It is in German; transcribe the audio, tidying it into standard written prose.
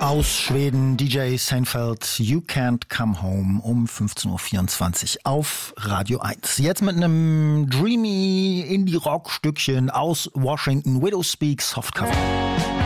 Aus Schweden, DJ Seinfeld, You Can't Come Home um 15.24 Uhr auf Radio 1. Jetzt mit einem dreamy Indie-Rock-Stückchen aus Washington, Widow Speak Softcover.